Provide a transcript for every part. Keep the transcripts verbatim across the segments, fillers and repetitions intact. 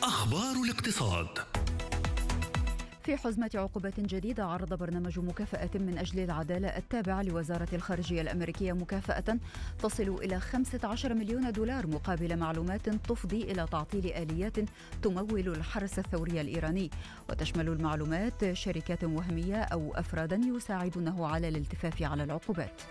أخبار الاقتصاد. في حزمة عقوبات جديدة، عرض برنامج مكافأة من أجل العدالة التابع لوزارة الخارجية الأمريكية مكافأة تصل إلى خمسة عشر مليون دولار مقابل معلومات تفضي إلى تعطيل آليات تمول الحرس الثوري الإيراني، وتشمل المعلومات شركات وهمية أو أفرادا يساعدونه على الالتفاف على العقوبات.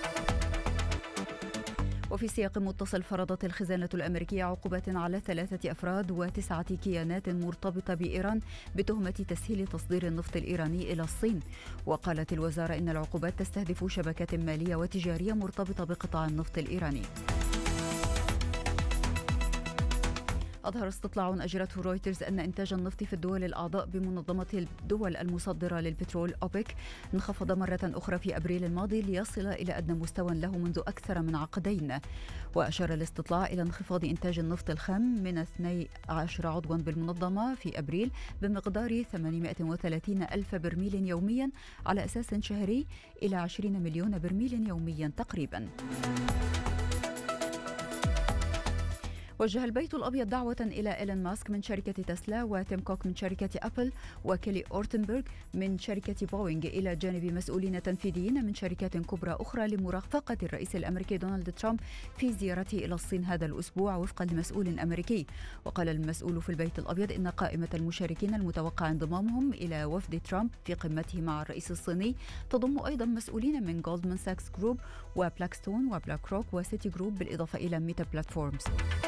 وفي سياق متصل، فرضت الخزانة الأمريكية عقوبات على ثلاثة أفراد وتسعة كيانات مرتبطة بإيران بتهمة تسهيل تصدير النفط الإيراني إلى الصين. وقالت الوزارة إن العقوبات تستهدف شبكات مالية وتجارية مرتبطة بقطاع النفط الإيراني. أظهر استطلاع أجرته رويترز أن إنتاج النفط في الدول الأعضاء بمنظمة الدول المصدرة للبترول أوبك انخفض مرة أخرى في أبريل الماضي ليصل إلى أدنى مستوى له منذ أكثر من عقدين. وأشار الاستطلاع إلى انخفاض إنتاج النفط الخام من اثني عشر عضوا بالمنظمة في أبريل بمقدار ثمانمائة وثلاثين ألف برميل يوميا على أساس شهري إلى عشرين مليون برميل يوميا تقريبا. وجه البيت الأبيض دعوة إلى إيلون ماسك من شركة تسلا وتيم كوك من شركة أبل وكيلي أورتنبرغ من شركة بوينغ إلى جانب مسؤولين تنفيذيين من شركات كبرى أخرى لمرافقة الرئيس الأمريكي دونالد ترامب في زيارته إلى الصين هذا الأسبوع وفقا لمسؤول أمريكي. وقال المسؤول في البيت الأبيض إن قائمة المشاركين المتوقع انضمامهم إلى وفد ترامب في قمته مع الرئيس الصيني تضم أيضا مسؤولين من جولدمان ساكس جروب وبلاكستون وبلاك روك وسيتي جروب بالإضافة إلى ميتا بلاتفورمز.